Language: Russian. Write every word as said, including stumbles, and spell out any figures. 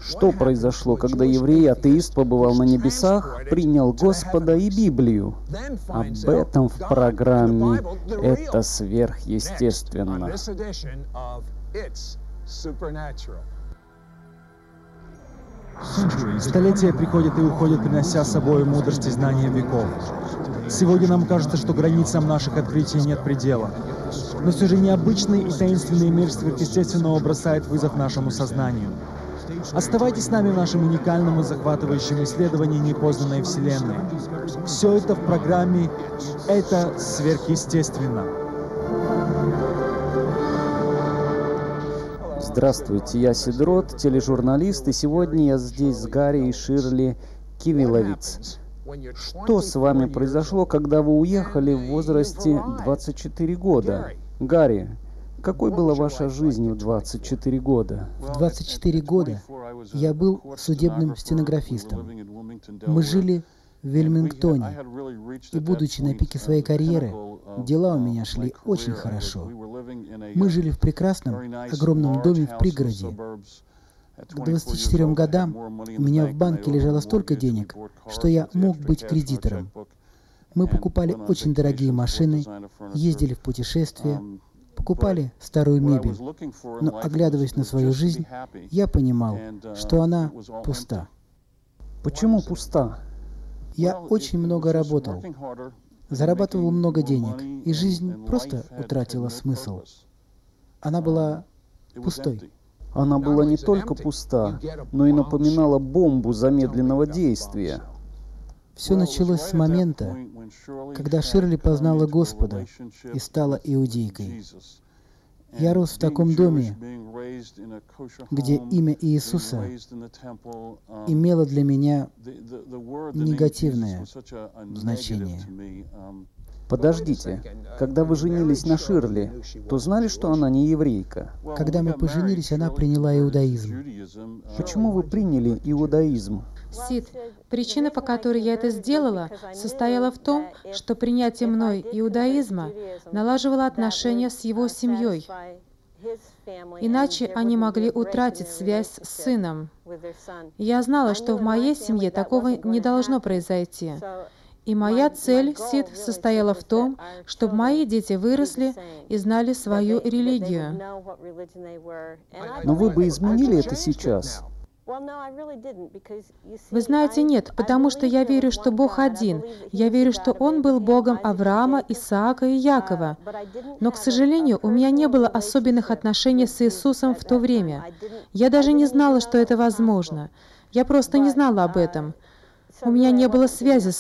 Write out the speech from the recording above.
Что произошло, когда еврей-атеист побывал на небесах, принял Господа и Библию? Об этом в программе «Это сверхъестественно». Столетия приходят и уходят, принося с собой мудрость и знания веков. Сегодня нам кажется, что границам наших открытий нет предела. Но все же необычный и таинственный мир сверхъестественного бросает вызов нашему сознанию. Оставайтесь с нами в нашем уникальном и захватывающем исследовании непознанной Вселенной. Все это в программе «Это сверхъестественно». Здравствуйте, я Сидрот, тележурналист, и сегодня я здесь с Гарри и Ширли Кивиловиц. Что с вами произошло, когда вы уехали в возрасте двадцати четырёх года? Гарри, какой была ваша жизнь в двадцать четыре года? В двадцать четыре года я был судебным стенографистом. Мы жили в Вильмингтоне, и, будучи на пике своей карьеры, дела у меня шли очень хорошо. Мы жили в прекрасном, огромном доме в пригороде. К двадцати четырем годам у меня в банке лежало столько денег, что я мог быть кредитором. Мы покупали очень дорогие машины, ездили в путешествия, покупали старую мебель. Но, оглядываясь на свою жизнь, я понимал, что она пуста. Почему пуста? Я очень много работал, зарабатывал много денег, и жизнь просто утратила смысл. Она была пустой. Она была не только пуста, но и напоминала бомбу замедленного действия. Все началось с момента, когда Ширли познала Господа и стала иудейкой. Я рос в таком доме, где имя Иисуса имело для меня негативное значение. Подождите, когда вы женились на Ширли, то знали, что она не еврейка? Когда мы поженились, она приняла иудаизм. Почему вы приняли иудаизм? Сид, причина, по которой я это сделала, состояла в том, что принятие мной иудаизма налаживало отношения с его семьей. Иначе они могли утратить связь с сыном. Я знала, что в моей семье такого не должно произойти. И моя цель, Сид, состояла в том, чтобы мои дети выросли и знали свою религию. Но вы бы изменили это сейчас? Вы знаете, нет, потому что я верю, что Бог один. Я верю, что Он был Богом Авраама, Исаака и Якова. Но, к сожалению, у меня не было особенных отношений с Иисусом в то время. Я даже не знала, что это возможно. Я просто не знала об этом. У меня не было связи с